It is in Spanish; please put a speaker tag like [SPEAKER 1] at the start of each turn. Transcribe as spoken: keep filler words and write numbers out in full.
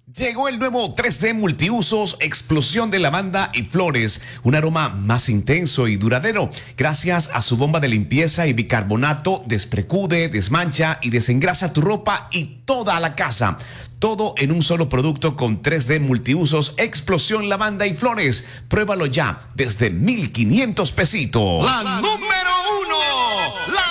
[SPEAKER 1] Llegó el nuevo tres D Multiusos Explosión de Lavanda y Flores, un aroma más intenso y duradero, gracias a su bomba de limpieza y bicarbonato, desprecude, desmancha y desengrasa tu ropa y toda la casa. Todo en un solo producto con tres D Multiusos Explosión Lavanda y Flores. Pruébalo ya desde mil quinientos pesitos.
[SPEAKER 2] La número